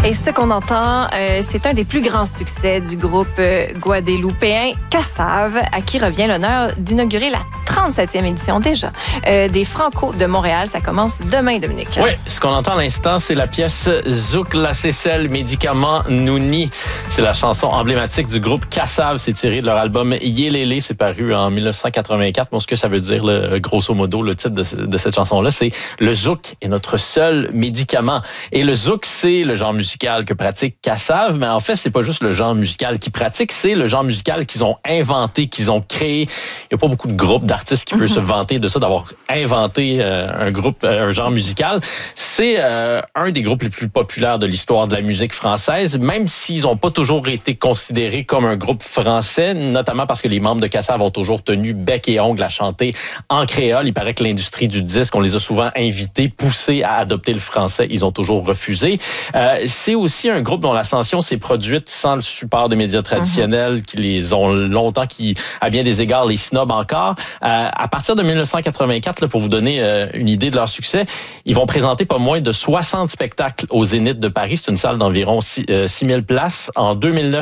Et ce qu'on entend, c'est un des plus grands succès du groupe guadeloupéen Kassav, à qui revient l'honneur d'inaugurer la 37e édition déjà des Franco de Montréal. Ça commence demain, Dominique. Oui, ce qu'on entend à l'instant, c'est la pièce Zouk la Cécelle Médicament Nouni. C'est la chanson emblématique du groupe Kassav. C'est tiré de leur album Yélélé. C'est paru en 1984. Bon, ce que ça veut dire, grosso modo, le titre de cette chanson-là, c'est « Le zouk est notre seul médicament ». Et le zouk, c'est le genre musical que pratique Kassav, mais en fait, c'est pas juste le genre musical qu'ils pratiquent, c'est le genre musical qu'ils ont inventé, qu'ils ont créé. Il y a pas beaucoup de groupes d'artistes qui peuvent se vanter de ça, d'avoir inventé un genre musical. C'est un des groupes les plus populaires de l'histoire de la musique française, même s'ils ont pas toujours été considérés comme un groupe français, notamment parce que les membres de Kassav ont toujours tenu bec et ongle à chanter en créole. Il paraît que l'industrie du disque, on les a souvent invités, poussés à adopter le français. Ils ont toujours refusé. C'est aussi un groupe dont l'ascension s'est produite sans le support des médias traditionnels, qui les ont longtemps, qui, à bien des égards, les snobent encore. À partir de 1984, là, pour vous donner une idée de leur succès, ils vont présenter pas moins de 60 spectacles au Zénith de Paris. C'est une salle d'environ 6 000 places. En 2009,